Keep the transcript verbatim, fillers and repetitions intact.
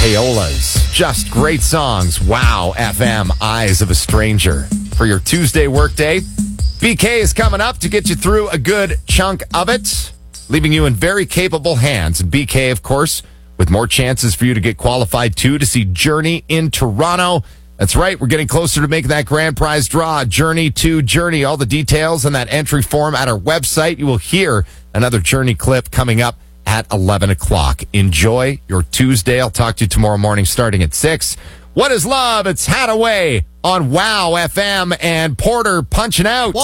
Paola's Just Great Songs. Wow, F M, Eyes of a Stranger. For your Tuesday workday, B K is coming up to get you through a good chunk of it, leaving you in very capable hands. And B K, of course, with more chances for you to get qualified, too, to see Journey in Toronto. That's right. We're getting closer to making that grand prize draw. Journey to Journey. All the details on that entry form at our website. You will hear another Journey clip coming up at eleven o'clock. Enjoy your Tuesday. I'll talk to you tomorrow morning starting at six. What is love? It's Hadaway on Wow F M and Porter punching out.